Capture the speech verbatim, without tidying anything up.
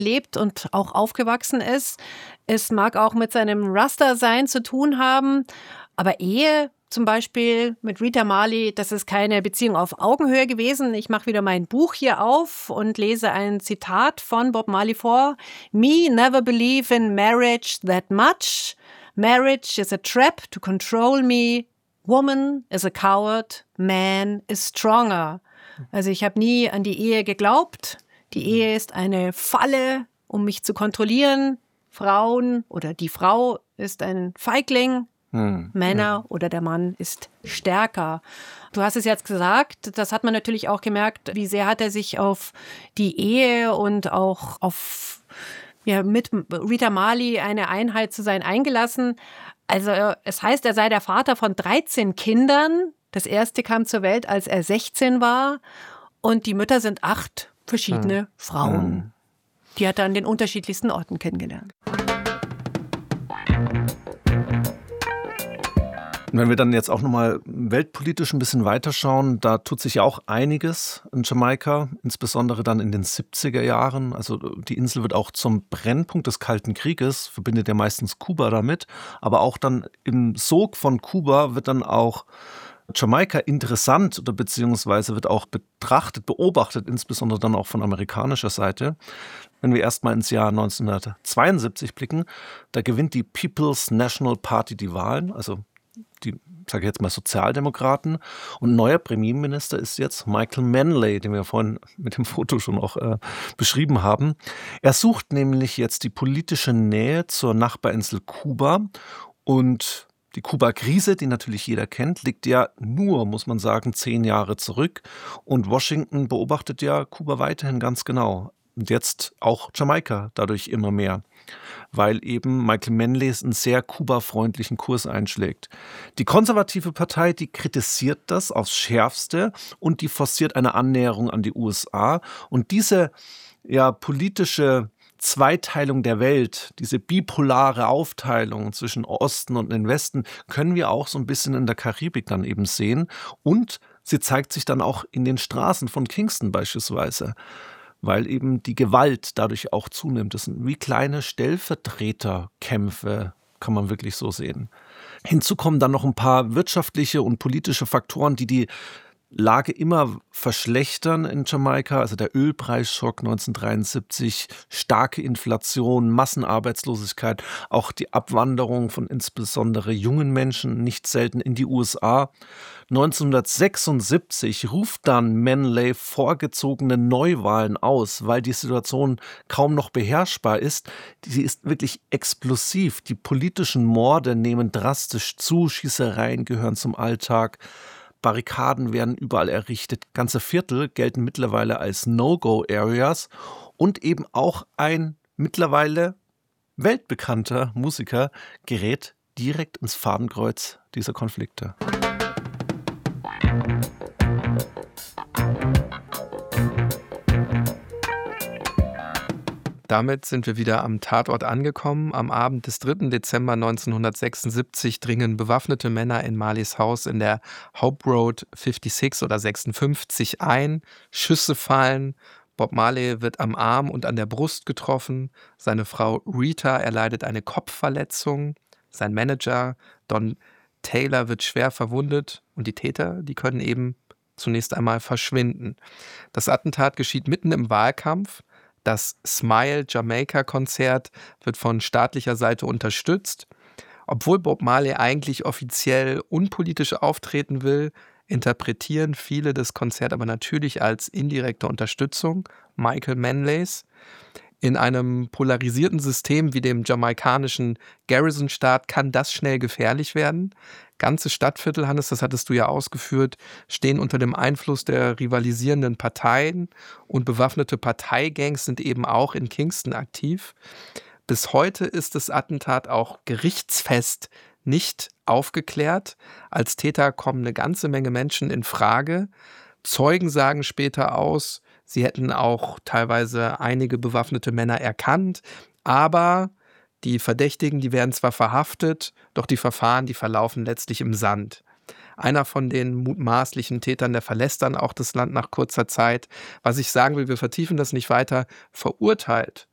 lebt und auch aufgewachsen ist. Es mag auch mit seinem Rasta-Sein zu tun haben, aber Ehe zum Beispiel mit Rita Marley, das ist keine Beziehung auf Augenhöhe gewesen. Ich mache wieder mein Buch hier auf und lese ein Zitat von Bob Marley vor. Me never believe in marriage that much. Marriage is a trap to control me. Woman is a coward. Man is stronger. Also ich habe nie an die Ehe geglaubt. Die Ehe ist eine Falle, um mich zu kontrollieren. Frauen oder die Frau ist ein Feigling. Hm, Männer ja. oder der Mann ist stärker. Du hast es jetzt gesagt, das hat man natürlich auch gemerkt, wie sehr hat er sich auf die Ehe und auch auf, ja, mit Rita Marley eine Einheit zu sein eingelassen. Also es heißt, er sei der Vater von dreizehn Kindern. Das erste kam zur Welt, als er sechzehn war. Und die Mütter sind acht verschiedene hm. Frauen. Hm. Die hat er an den unterschiedlichsten Orten kennengelernt. Wenn wir dann jetzt auch nochmal weltpolitisch ein bisschen weiterschauen, da tut sich ja auch einiges in Jamaika, insbesondere dann in den siebziger Jahren. Also die Insel wird auch zum Brennpunkt des Kalten Krieges, verbindet ja meistens Kuba damit. Aber auch dann im Sog von Kuba wird dann auch Jamaika interessant oder beziehungsweise wird auch betrachtet, beobachtet, insbesondere dann auch von amerikanischer Seite. Wenn wir erstmal ins Jahr neunzehnhundertzweiundsiebzig blicken, da gewinnt die People's National Party die Wahlen, also die, sage ich jetzt mal, Sozialdemokraten. Und neuer Premierminister ist jetzt Michael Manley, den wir vorhin mit dem Foto schon auch äh, beschrieben haben. Er sucht nämlich jetzt die politische Nähe zur Nachbarinsel Kuba. Und die Kuba-Krise, die natürlich jeder kennt, liegt ja nur, muss man sagen, zehn Jahre zurück. Und Washington beobachtet ja Kuba weiterhin ganz genau. Und jetzt auch Jamaika dadurch immer mehr, weil eben Michael Manley einen sehr Kuba-freundlichen Kurs einschlägt. Die konservative Partei, die kritisiert das aufs Schärfste und die forciert eine Annäherung an die U S A. Und diese ja, politische Zweiteilung der Welt, diese bipolare Aufteilung zwischen Osten und den Westen, können wir auch so ein bisschen in der Karibik dann eben sehen. Und sie zeigt sich dann auch in den Straßen von Kingston beispielsweise, weil eben die Gewalt dadurch auch zunimmt. Das sind wie kleine Stellvertreterkämpfe, kann man wirklich so sehen. Hinzu kommen dann noch ein paar wirtschaftliche und politische Faktoren, die die Lage immer verschlechtern in Jamaika. Also der Ölpreisschock neunzehnhundertdreiundsiebzig, starke Inflation, Massenarbeitslosigkeit, auch die Abwanderung von insbesondere jungen Menschen, nicht selten in die U S A. neunzehnhundertsechsundsiebzig ruft dann Manley vorgezogene Neuwahlen aus, weil die Situation kaum noch beherrschbar ist. Sie ist wirklich explosiv. Die politischen Morde nehmen drastisch zu, Schießereien gehören zum Alltag. Barrikaden werden überall errichtet. Ganze Viertel gelten mittlerweile als No-Go-Areas. Und eben auch ein mittlerweile weltbekannter Musiker gerät direkt ins Fadenkreuz dieser Konflikte. Damit sind wir wieder am Tatort angekommen. Am Abend des dritten Dezember neunzehnhundertsechsundsiebzig dringen bewaffnete Männer in Marleys Haus in der Hope Road sechsundsechzig oder sechsundfünfzig ein. Schüsse fallen. Bob Marley wird am Arm und an der Brust getroffen. Seine Frau Rita erleidet eine Kopfverletzung. Sein Manager Don Taylor wird schwer verwundet. Und die Täter, die können eben zunächst einmal verschwinden. Das Attentat geschieht mitten im Wahlkampf. Das Smile Jamaica Konzert wird von staatlicher Seite unterstützt. Obwohl Bob Marley eigentlich offiziell unpolitisch auftreten will, interpretieren viele das Konzert aber natürlich als indirekte Unterstützung Michael Manleys. In einem polarisierten System wie dem jamaikanischen Garrison-Staat kann das schnell gefährlich werden. Ganze Stadtviertel, Hannes, das hattest du ja ausgeführt, stehen unter dem Einfluss der rivalisierenden Parteien und bewaffnete Parteigangs sind eben auch in Kingston aktiv. Bis heute ist das Attentat auch gerichtsfest nicht aufgeklärt. Als Täter kommen eine ganze Menge Menschen in Frage. Zeugen sagen später aus, sie hätten auch teilweise einige bewaffnete Männer erkannt, aber die Verdächtigen, die werden zwar verhaftet, doch die Verfahren, die verlaufen letztlich im Sand. Einer von den mutmaßlichen Tätern, der verlässt dann auch das Land nach kurzer Zeit. Was ich sagen will, wir vertiefen das nicht weiter, verurteilt